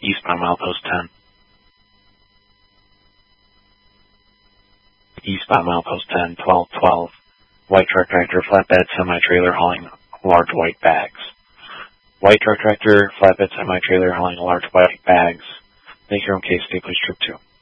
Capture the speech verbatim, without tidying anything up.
Eastbound milepost ten. Eastbound milepost ten, twelve twelve. White truck tractor, flatbed, semi-trailer hauling large white bags. White truck tractor, flatbed, semi-trailer hauling large white bags. Make your own case, stay please trip two.